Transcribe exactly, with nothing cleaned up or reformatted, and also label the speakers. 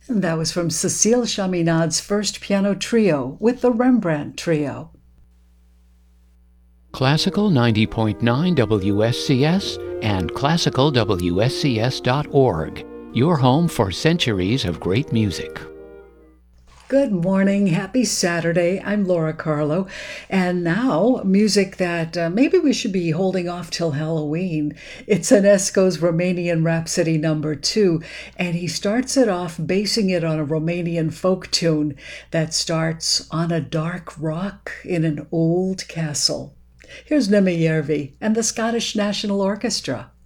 Speaker 1: And that was from Cécile Chaminade's first piano trio with the Rembrandt Trio.
Speaker 2: Classical ninety point nine W S C S and classical W S C S dot org, your home for centuries of great music.
Speaker 1: Good morning. Happy Saturday. I'm Laura Carlo. And now, music that uh, maybe we should be holding off till Halloween. It's Enesco's Romanian Rhapsody number two, and he starts it off basing it on a Romanian folk tune that starts on a dark rock in an old castle. Here's Nemi Järvi and the Scottish National Orchestra.